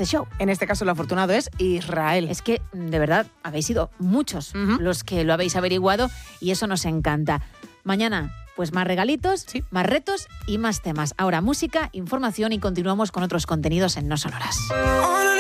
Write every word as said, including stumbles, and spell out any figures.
este show. En este caso, lo afortunado es Israel. Es que, de verdad, habéis sido muchos Uh-huh. los que lo habéis averiguado y eso nos encanta. Mañana, pues más regalitos, Sí. más retos y más temas. Ahora música, información y continuamos con otros contenidos en No Sonoras.